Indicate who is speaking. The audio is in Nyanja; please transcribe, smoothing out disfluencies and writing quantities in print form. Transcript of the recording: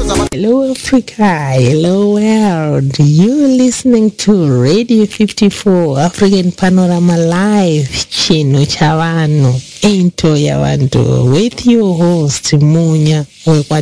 Speaker 1: Hello Africa, hello world. You're listening to Radio 54 African Panorama Live, Chino Chavano, Into Yawanto, with your host Munya.